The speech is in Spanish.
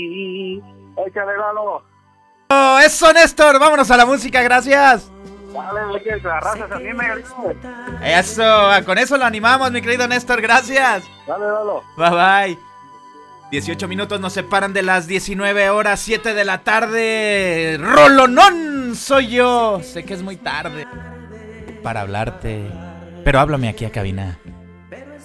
Échale, Lalo. Oh, eso, Néstor, vámonos a la música, gracias. Dale, que la raza se anime. Eso, con eso lo animamos, mi querido Néstor, gracias. Dale, Lalo. Bye bye. 18 minutos nos separan de las 19 horas, 7 de la tarde. Rolonón soy yo. Sé que es muy tarde para hablarte, pero háblame aquí a cabina.